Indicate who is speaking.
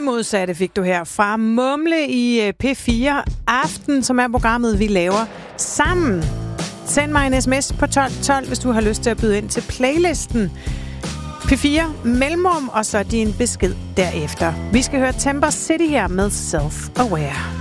Speaker 1: det modsatte fik du her fra Mumle i P4 Aften, som er programmet, vi laver sammen. Send mig en sms på 1212, hvis du har lyst til at byde ind til playlisten. P4 mellemrum, og så din besked derefter. Vi skal høre Temper City her med Self Aware.